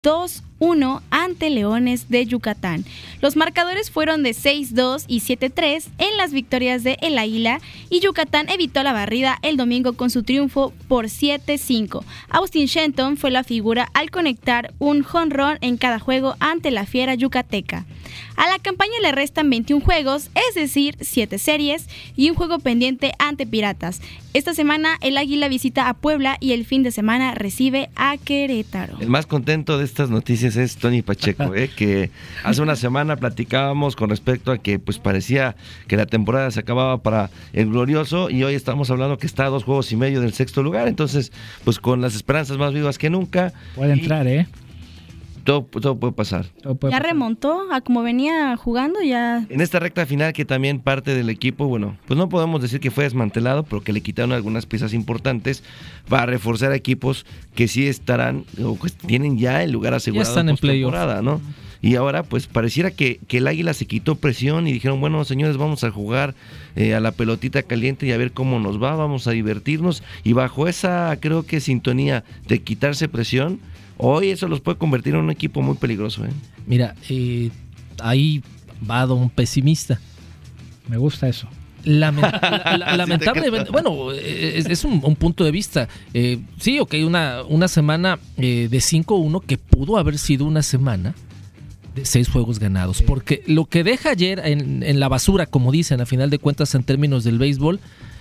2-1 ante Leones de Yucatán. Los marcadores fueron de 6-2 y 7-3 en las victorias de El Águila, y Yucatán evitó la barrida el domingo con su triunfo por 7-5. Austin Shenton fue la figura al conectar un jonrón en cada juego ante la fiera yucateca. A la campaña le restan 21 juegos, es decir, 7 series y un juego pendiente ante Piratas. Esta semana el Águila visita a Puebla y el fin de semana recibe a Querétaro. El más contento de estas noticias es Tony Pacheco, que hace una semana platicábamos con respecto a que pues parecía que la temporada se acababa para el glorioso, y hoy estamos hablando que está a 2 juegos y medio del 6º lugar, entonces pues con las esperanzas más vivas que nunca. Puede entrar, Todo puede pasar. Ya remontó a como venía jugando ya. En esta recta final, que también parte del equipo, bueno, pues no podemos decir que fue desmantelado, pero que le quitaron algunas piezas importantes para reforzar equipos que sí estarán, o que tienen ya el lugar asegurado. Ya están en playoff, ¿no? Y ahora pues pareciera que el Águila se quitó presión y dijeron, bueno, señores, vamos a jugar a la pelotita caliente y a ver cómo nos va, vamos a divertirnos, y bajo esa, creo que sintonía de quitarse presión, hoy eso los puede convertir en un equipo muy peligroso. Mira, ahí va un pesimista. Me gusta eso. Lamentablemente, bueno, es un punto de vista. Sí, ok, una semana de 5-1 que pudo haber sido una semana de 6 juegos ganados, porque lo que deja ayer en la basura, como dicen, a final de cuentas en términos del béisbol,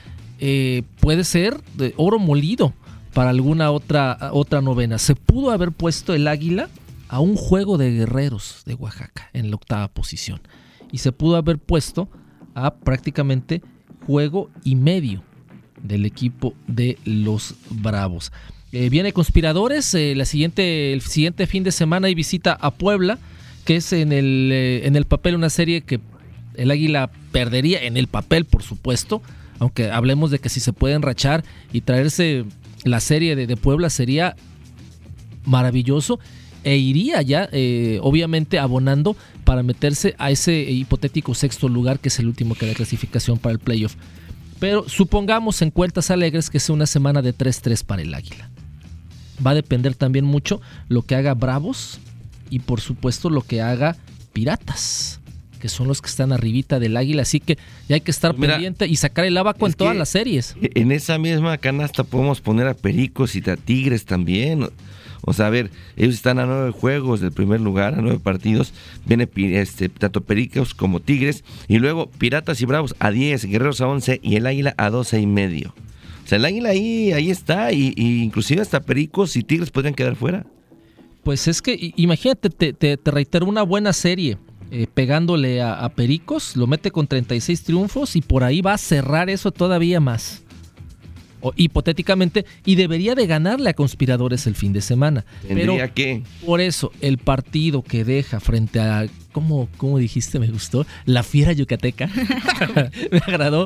puede ser de oro molido para alguna otra novena. Se pudo haber puesto el Águila a un juego de Guerreros de Oaxaca en la 8ª posición, y se pudo haber puesto a prácticamente juego y medio del equipo de los Bravos. Viene Conspiradores el siguiente fin de semana, y visita a Puebla, que es en el papel una serie que el Águila perdería en el papel, por supuesto, aunque hablemos de que si se puede enrachar y traerse la serie de Puebla sería maravilloso, e iría ya obviamente abonando para meterse a ese hipotético 6º lugar, que es el último que da clasificación para el playoff. Pero supongamos, en cuentas alegres, que sea una semana de 3-3 para el Águila. Va a depender también mucho lo que haga Bravos y por supuesto lo que haga Piratas, que son los que están arribita del Águila, así que ya hay que estar pendiente y sacar el abaco en todas las series. En esa misma canasta podemos poner a Pericos y a Tigres también. O sea, a ver, ellos están a 9 juegos del primer lugar, a 9 partidos. Viene tanto Pericos como Tigres, y luego Piratas y Bravos a 10, Guerreros a 11 y el Águila a 12 y medio. O sea, el Águila ahí está, y inclusive hasta Pericos y Tigres podrían quedar fuera. Pues es que imagínate, te reitero, una buena serie pegándole a Pericos, lo mete con 36 triunfos y por ahí va a cerrar eso todavía más. Hipotéticamente, y debería de ganarle a Conspiradores el fin de semana. ¿Tendría que? Por eso, el partido que deja frente a, ¿cómo dijiste? Me gustó, la fiera yucateca, me agradó.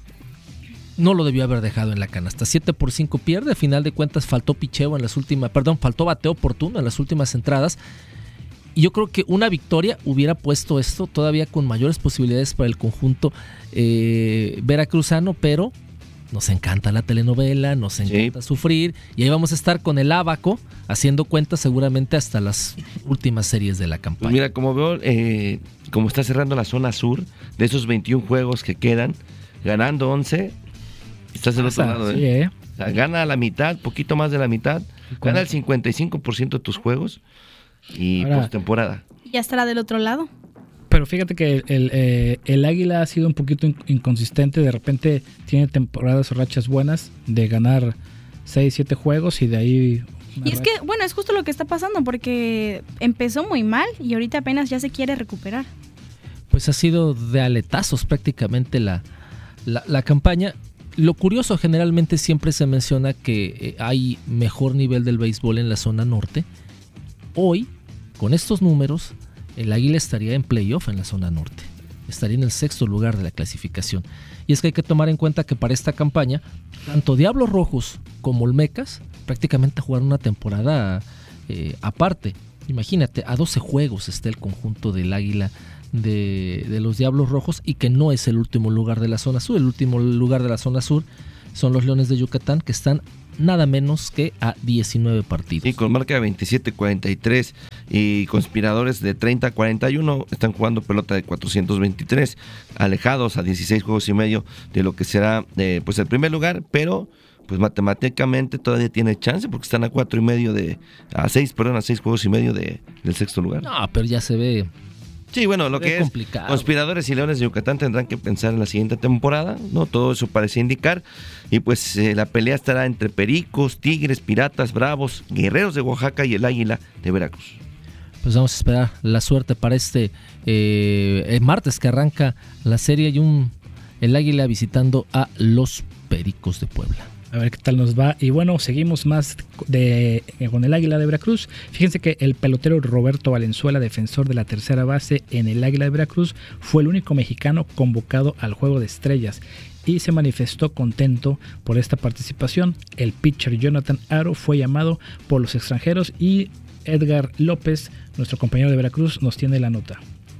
No lo debió haber dejado en la canasta. 7-5 pierde, a final de cuentas faltó picheo faltó bateo oportuno en las últimas entradas. Y yo creo que una victoria hubiera puesto esto todavía con mayores posibilidades para el conjunto veracruzano, pero nos encanta la telenovela, nos encanta sufrir, y ahí vamos a estar con el abaco haciendo cuentas seguramente hasta las últimas series de la campaña. Pues mira, como veo, como está cerrando la zona sur, de esos 21 juegos que quedan, ganando 11, estás del otro lado. Sí, O sea, gana la mitad, poquito más de la mitad, gana el 55% de tus juegos y postemporada. Ya estará del otro lado. Pero fíjate que el Águila ha sido un poquito inconsistente. De repente tiene temporadas o rachas buenas de ganar 6-7 juegos y de ahí... Y es que, bueno, es justo lo que está pasando, porque empezó muy mal y ahorita apenas ya se quiere recuperar. Pues ha sido de aletazos prácticamente la campaña. Lo curioso, generalmente siempre se menciona que hay mejor nivel del béisbol en la zona norte. Hoy, con estos números, el Águila estaría en playoff en la zona norte. Estaría en el 6º lugar de la clasificación. Y es que hay que tomar en cuenta que para esta campaña, tanto Diablos Rojos como Olmecas prácticamente jugaron una temporada aparte. Imagínate, a 12 juegos está el conjunto del Águila de los Diablos Rojos, y que no es el último lugar de la zona sur. El último lugar de la zona sur son los Leones de Yucatán, que están nada menos que a 19 partidos. Y con marca de 27-43 y conspiradores de 30-41 están jugando pelota de 423, alejados a 16 juegos y medio de lo que será pues el primer lugar, pero pues matemáticamente todavía tiene chance porque están a 6 juegos y medio del sexto lugar. No, pero ya se ve. Sí, bueno, lo que es complicado. Conspiradores y Leones de Yucatán tendrán que pensar en la siguiente temporada, ¿no? Todo eso parece indicar. Y pues la pelea estará entre Pericos, Tigres, Piratas, Bravos, Guerreros de Oaxaca y el Águila de Veracruz. Pues vamos a esperar la suerte para este martes que arranca la serie y el Águila visitando a los Pericos de Puebla. A ver qué tal nos va. Y bueno, seguimos más con el Águila de Veracruz. Fíjense que el pelotero Roberto Valenzuela, defensor de la tercera base en el Águila de Veracruz, fue el único mexicano convocado al Juego de Estrellas y se manifestó contento por esta participación. El pitcher Jonathan Aro fue llamado por los extranjeros y Edgar López, nuestro compañero de Veracruz, nos tiene la nota.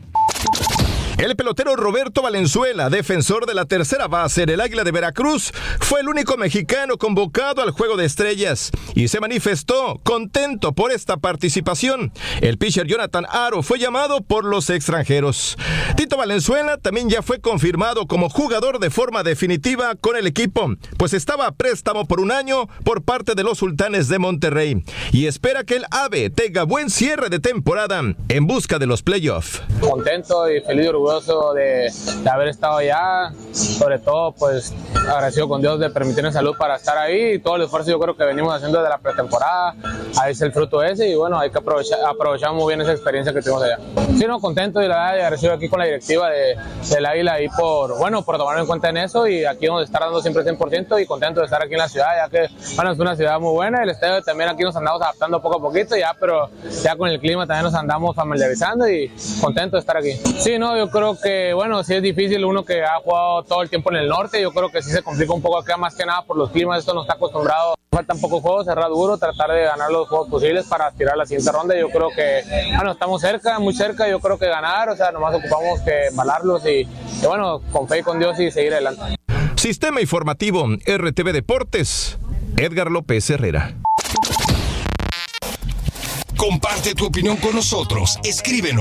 El pelotero Roberto Valenzuela, defensor de la tercera base del Águila de Veracruz, fue el único mexicano convocado al Juego de Estrellas y se manifestó contento por esta participación. El pitcher Jonathan Aro fue llamado por los extranjeros. Tito Valenzuela también ya fue confirmado como jugador de forma definitiva con el equipo, pues estaba a préstamo por un año por parte de los Sultanes de Monterrey y espera que el AVE tenga buen cierre de temporada en busca de los playoffs. Contento y feliz y orgulloso de haber estado allá, sobre todo pues agradecido con Dios de permitirnos salud para estar ahí y todo el esfuerzo yo creo que venimos haciendo desde la pretemporada, ahí es el fruto ese y bueno, hay que aprovechar muy bien esa experiencia que tuvimos allá. Sí, no, contento y la verdad agradecido aquí con la directiva del Águila ahí por tomarme en cuenta en eso y aquí vamos a estar dando siempre 100% y contento de estar aquí en la ciudad, ya que bueno, es una ciudad muy buena, el estadio también aquí nos andamos adaptando poco a poquito ya, pero ya con el clima también nos andamos familiarizando y contento de estar aquí. Sí, no, yo creo que bueno, sí es difícil uno que ha jugado todo el tiempo en el norte, yo creo que sí se complica un poco acá más que nada por los climas, esto no está acostumbrado, faltan pocos juegos, cerrar duro, tratar de ganar los juegos posibles para aspirar a la siguiente ronda, yo creo que bueno, estamos cerca, muy cerca, yo creo que ganar, o sea, nomás ocupamos que embalarlos y bueno, con fe y con Dios y seguir adelante. Sistema Informativo RTV Deportes, Edgar López Herrera. Comparte tu opinión con nosotros, escríbenos